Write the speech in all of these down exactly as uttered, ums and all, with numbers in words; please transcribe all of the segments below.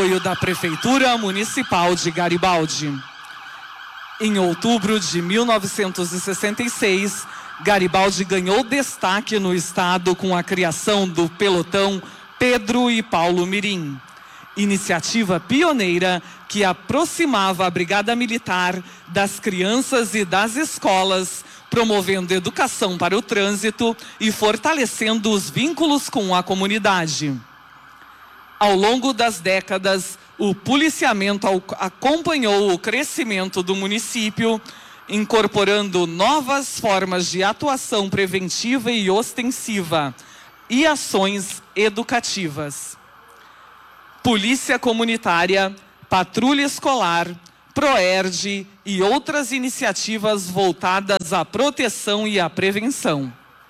apoio da Prefeitura Municipal de Garibaldi. Em outubro de mil novecentos e sessenta e seis, Garibaldi ganhou destaque no estado com a criação do pelotão Pedro e Paulo Mirim, iniciativa pioneira que aproximava a Brigada Militar das crianças e das escolas, promovendo educação para o trânsito e fortalecendo os vínculos com a comunidade. Ao longo das décadas, o policiamento acompanhou o crescimento do município, incorporando novas formas de atuação preventiva e ostensiva e ações educativas. Polícia Comunitária, Patrulha Escolar, PROERD e outras iniciativas voltadas à proteção e à prevenção.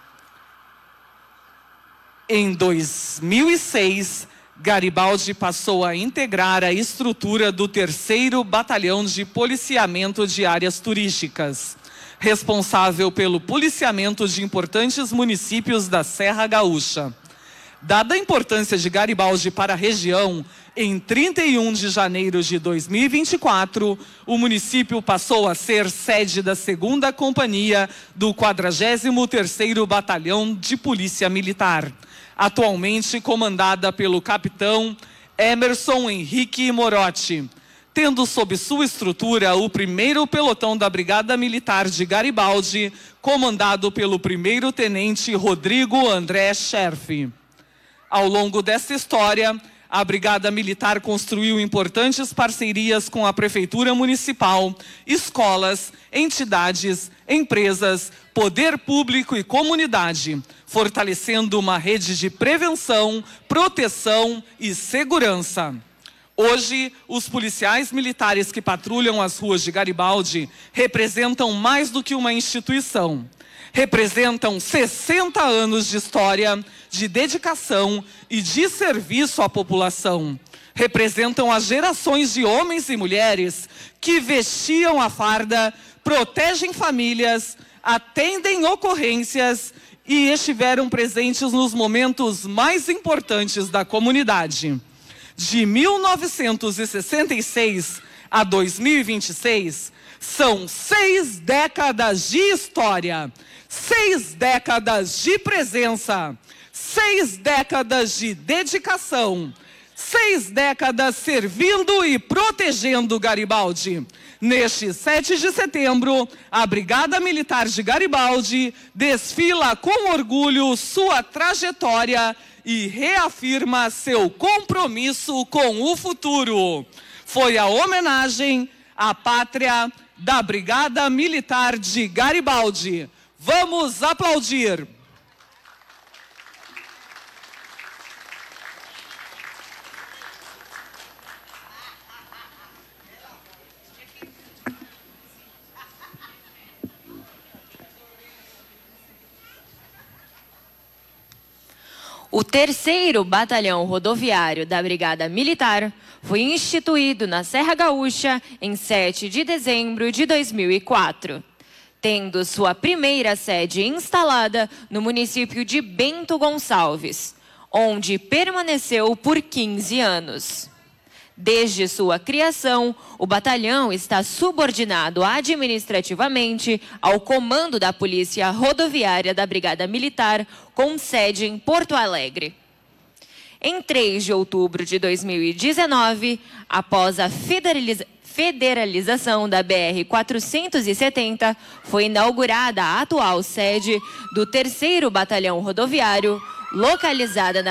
Em dois mil e seis, Garibaldi passou a integrar a estrutura do terceiro Batalhão de Policiamento de Áreas Turísticas, responsável pelo policiamento de importantes municípios da Serra Gaúcha. Dada a importância de Garibaldi para a região, em trinta e um de janeiro de dois mil e vinte e quatro, o município passou a ser sede da segunda Companhia do quadragésimo terceiro Batalhão de Polícia Militar, atualmente comandada pelo capitão Emerson Henrique Morotti, tendo sob sua estrutura o primeiro pelotão da Brigada Militar de Garibaldi, comandado pelo primeiro tenente Rodrigo André Scherf. Ao longo dessa história, a Brigada Militar construiu importantes parcerias com a Prefeitura Municipal, escolas, entidades, empresas, poder público e comunidade, fortalecendo uma rede de prevenção, proteção e segurança. Hoje, os policiais militares que patrulham as ruas de Garibaldi representam mais do que uma instituição. Representam sessenta anos de história, de dedicação e de serviço à população. Representam as gerações de homens e mulheres que vestiam a farda, protegem famílias, atendem ocorrências e estiveram presentes nos momentos mais importantes da comunidade. De mil novecentos e sessenta e seis a dois mil e vinte e seis, são seis décadas de história, seis décadas de presença, seis décadas de dedicação, seis décadas servindo e protegendo Garibaldi. Neste sete de setembro, a Brigada Militar de Garibaldi desfila com orgulho sua trajetória e reafirma seu compromisso com o futuro. Foi a homenagem à pátria da Brigada Militar de Garibaldi. Vamos aplaudir! O terceiro Batalhão Rodoviário da Brigada Militar foi instituído na Serra Gaúcha em sete de dezembro de dois mil e quatro, tendo sua primeira sede instalada no município de Bento Gonçalves, onde permaneceu por quinze anos. Desde sua criação, o batalhão está subordinado administrativamente ao comando da Polícia Rodoviária da Brigada Militar, com sede em Porto Alegre. Em três de outubro de dois mil e dezenove, após a federaliza- federalização da B R quatrocentos e setenta, foi inaugurada a atual sede do terceiro Batalhão Rodoviário, localizada na